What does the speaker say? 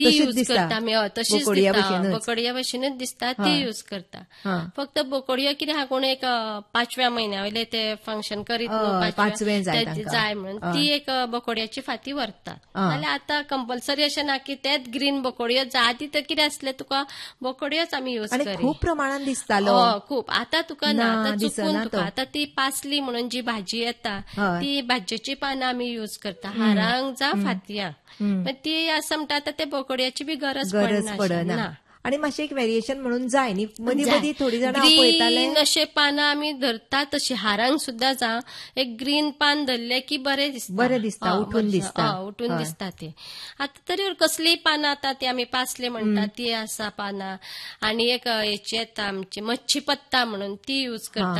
ती तशीच यूज दिसता करता आमी. तशीच बोकोडिया दिसता भशेनूच. बोकोडिया भशेनूच दिसता ती हय. यूज करता. हा. फक्त बोकोडियो कितें आहा कोण एक 5व्या म्हयन्यावयले ते फंक्शन करीत न्हू हय, 5वें जाय ते तांकां. जाय म्हणून हय. ती एक बोकोडियाची फाती व्हरता. हय. नाल्यार आतां कंपल्सरी अशें ना की तेच ग्रीन बोकोडियो जाय. आदीं तर कितें आसलें तुका बोकोडियोच आमी यूज आनी करी. खूप प्रमाणात दिसतालो. खूप. आतां तुका ना, ना, आतां चुकून दिसना तुका तो. आतां ती पासली म्हणून जी भाजी येता हय. ती भाजयेची पानां आमी यूज करता. हारांक जावं फातयांक. पण ती आसा म्हणटा आतां ते बोकोडियाची बी गरज पडना. ना. आणि मातशें एक व्हेरिएशन म्हणून जाय न्ही. मदीं जाय. मदीं थोडी जाणां हांव पळयतालें. ग्रीन अशे पानां आमी धरतात तशी हारांक सुद्धा जावं एक ग्रीन पान धरलें की बरें दिसता. बरें दिसता, उठून दिसता. उठून हय. दिसता ते. आतां तरी कसलीय पानां आतां ती आमी पासले म्हणटा ती आसा पानां. आनी एक हेची येता आमची मच्छी पत्ता म्हणून ती यूज करता.